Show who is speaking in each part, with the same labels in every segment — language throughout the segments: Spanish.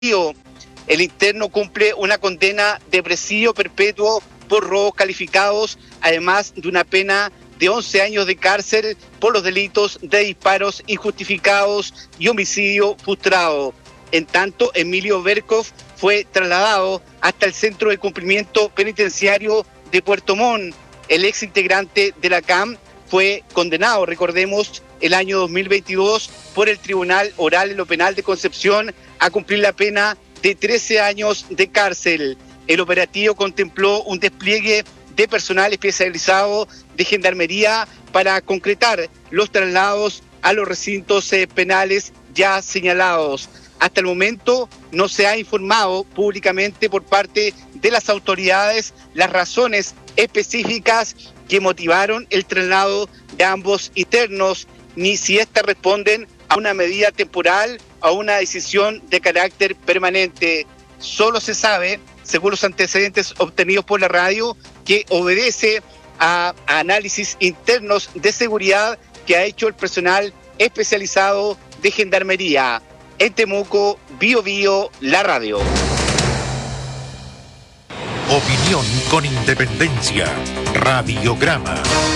Speaker 1: El interno cumple una condena de presidio perpetuo por robos calificados, además de una pena de 11 años de cárcel por los delitos de disparos injustificados y homicidio frustrado. En tanto, Emilio Berkov fue trasladado hasta el Centro de Cumplimiento Penitenciario de Puerto Montt. El ex integrante de la CAM fue condenado, recordemos, el año 2022 por el Tribunal Oral en lo Penal de Concepción a cumplir la pena de 13 años de cárcel. El operativo contempló un despliegue de personal especializado de Gendarmería para concretar los traslados a los recintos penales ya señalados. Hasta el momento no se ha informado públicamente por parte de las autoridades las razones específicas que motivaron el traslado de ambos internos, ni si éstas responden a una medida temporal o a una decisión de carácter permanente. Solo se sabe, según los antecedentes obtenidos por la radio, que obedece a análisis internos de seguridad que ha hecho el personal especializado de Gendarmería. En Temuco, Bio Bio, la radio.
Speaker 2: Opinión con independencia. Radiograma.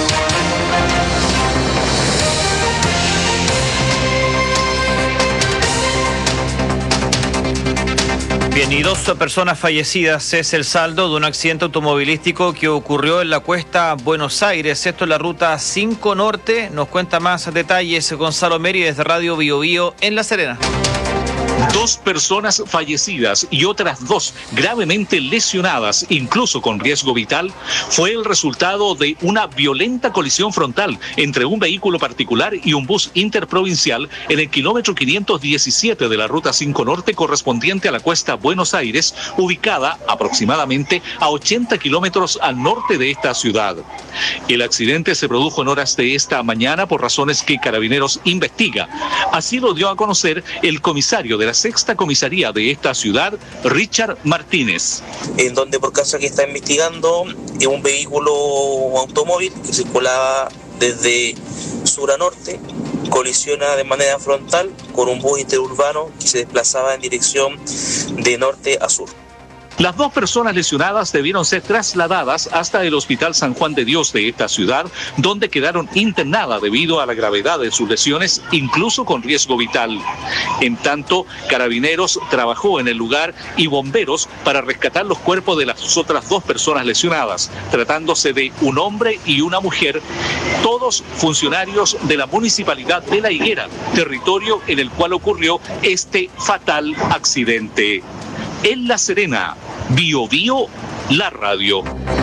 Speaker 3: Bien, y 2 personas fallecidas es el saldo de un accidente automovilístico que ocurrió en la Cuesta Buenos Aires. Esto es la ruta 5 Norte. Nos cuenta más detalles Gonzalo Meri desde Radio Bio Bio en La Serena.
Speaker 4: 2 personas fallecidas y otras 2 gravemente lesionadas, incluso con riesgo vital, fue el resultado de una violenta colisión frontal entre un vehículo particular y un bus interprovincial en el kilómetro 517 de la Ruta 5 Norte correspondiente a la Cuesta Buenos Aires, ubicada aproximadamente a 80 kilómetros al norte de esta ciudad. El accidente se produjo en horas de esta mañana por razones que Carabineros investiga. Así lo dio a conocer el comisario de la sexta comisaría de esta ciudad, Richard Martínez.
Speaker 5: En donde por caso que está investigando un vehículo automóvil que circulaba desde sur a norte, colisiona de manera frontal con un bus interurbano que se desplazaba en dirección de norte a sur.
Speaker 4: Las 2 personas lesionadas debieron ser trasladadas hasta el Hospital San Juan de Dios de esta ciudad, donde quedaron internadas debido a la gravedad de sus lesiones, incluso con riesgo vital. En tanto, Carabineros trabajó en el lugar y bomberos para rescatar los cuerpos de las otras 2 personas lesionadas, tratándose de un hombre y una mujer, todos funcionarios de la Municipalidad de La Higuera, territorio en el cual ocurrió este fatal accidente. En La Serena, Bio Bio, la radio.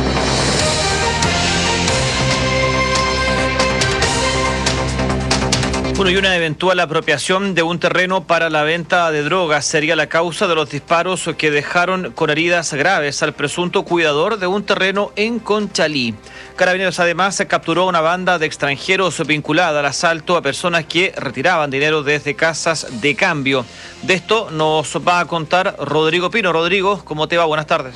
Speaker 3: Bueno, y una eventual apropiación de un terreno para la venta de drogas sería la causa de los disparos que dejaron con heridas graves al presunto cuidador de un terreno en Conchalí. Carabineros además capturó una banda de extranjeros vinculada al asalto a personas que retiraban dinero desde casas de cambio. De esto nos va a contar Rodrigo Pino. Rodrigo, ¿cómo te va? Buenas tardes.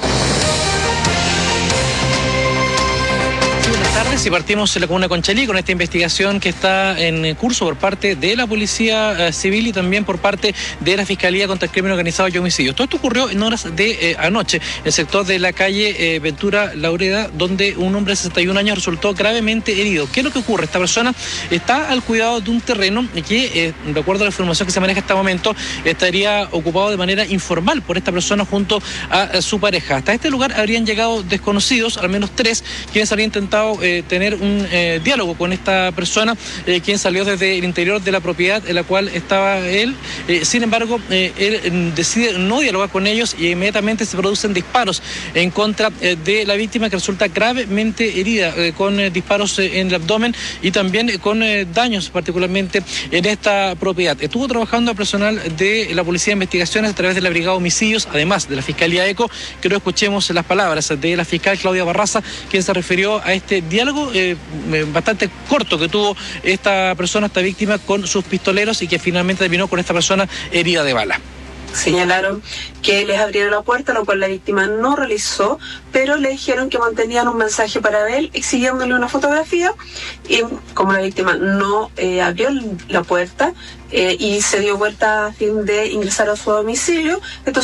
Speaker 6: Y partimos en la comuna de Conchalí con esta investigación que está en curso por parte de la Policía Civil y también por parte de la Fiscalía contra el Crimen Organizado y Homicidios. Todo esto ocurrió en horas de anoche, en el sector de la calle Ventura Laureda, donde un hombre de 61 años resultó gravemente herido. ¿Qué es lo que ocurre? Esta persona está al cuidado de un terreno que, de acuerdo a la información que se maneja hasta el momento, estaría ocupado de manera informal por esta persona junto a su pareja. Hasta este lugar habrían llegado desconocidos, al menos 3, quienes habrían intentado tener un diálogo con esta persona, quien salió desde el interior de la propiedad en la cual estaba él. Sin embargo, él decide no dialogar con ellos y inmediatamente se producen disparos en contra de la víctima, que resulta gravemente herida, con disparos en el abdomen y también con daños particularmente en esta propiedad. Estuvo trabajando el personal de la Policía de Investigaciones a través de la Brigada de Homicidios, además de la Fiscalía ECO. Quiero escuchemos las palabras de la fiscal Claudia Barraza, quien se refirió a este diálogo bastante corto que tuvo esta persona, esta víctima, con sus pistoleros y que finalmente terminó con esta persona herida de bala.
Speaker 7: señalaron que les abrieron la puerta, lo cual la víctima no realizó, pero le dijeron que mantenían un mensaje para él exigiéndole una fotografía, y como la víctima no abrió la puerta y se dio vuelta a fin de ingresar a su domicilio, estos